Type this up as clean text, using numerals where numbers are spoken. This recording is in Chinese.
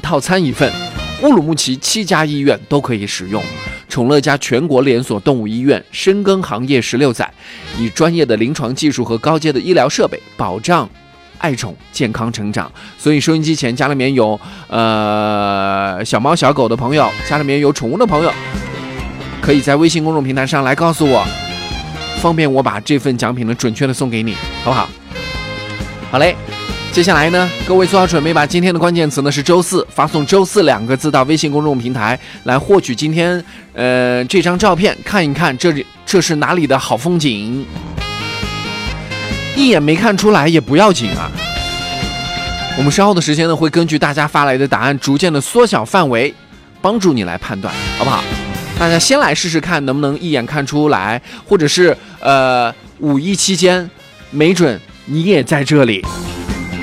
套餐1份。乌鲁木齐7家医院都可以使用。宠乐家全国连锁动物医院深耕行业16载，以专业的临床技术和高阶的医疗设备保障爱宠健康成长。所以收音机前家里面有小猫小狗的朋友，家里面有宠物的朋友，可以在微信公众平台上来告诉我，方便我把这份奖品呢准确的送给你，好不好？好嘞，接下来呢，各位做好准备吧。今天的关键词呢是周四，发送周四2个字到微信公众平台来获取今天这张照片，看一看这是哪里的好风景。一眼没看出来也不要紧啊，我们稍后的时间呢会根据大家发来的答案逐渐的缩小范围，帮助你来判断，好不好？大家先来试试看能不能一眼看出来，或者是5一期间没准你也在这里。